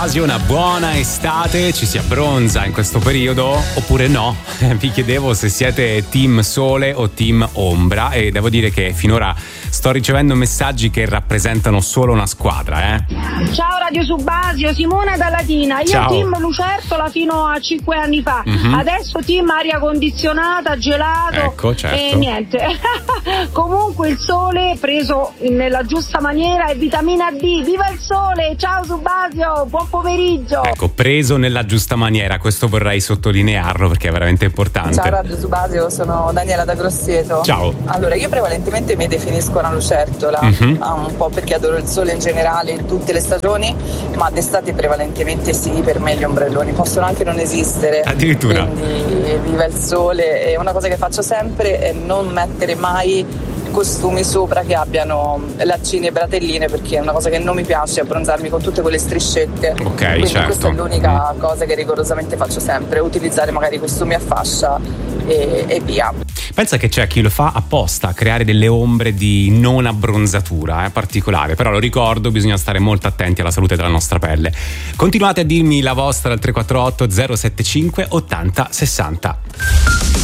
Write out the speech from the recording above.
Una buona estate, ci si abbronza in questo periodo oppure no? Vi chiedevo se siete team sole o team ombra e devo dire che finora sto ricevendo messaggi che rappresentano solo una squadra. Ciao Radio Subasio, Simona da Latina. Io Ciao. team lucertola fino a 5 anni fa, adesso team aria condizionata, gelato. Ecco, certo. E niente. Comunque il sole preso nella giusta maniera è vitamina D. Viva il sole! Ciao Subasio, buon pomeriggio. Ecco, preso nella giusta maniera, questo vorrei sottolinearlo perché è veramente importante. Ciao Radio Subasio, sono Daniela da Grosseto. Ciao. Allora, io prevalentemente mi definisco una lucertola, un po' perché adoro il sole in generale in tutte le stagioni, ma d'estate prevalentemente sì, per me gli ombrelloni possono anche non esistere. Addirittura. Quindi viva il sole, e una cosa che faccio sempre è non mettere mai costumi sopra che abbiano laccini e bratelline, perché è una cosa che non mi piace, abbronzarmi con tutte quelle striscette. Ok, quindi certo. questa è l'unica cosa che rigorosamente faccio sempre, utilizzare magari costumi a fascia e via. Pensa che c'è chi lo fa apposta, creare delle ombre di non abbronzatura, particolare, però lo ricordo, bisogna stare molto attenti alla salute della nostra pelle. Continuate a dirmi la vostra al 348 075 80 60.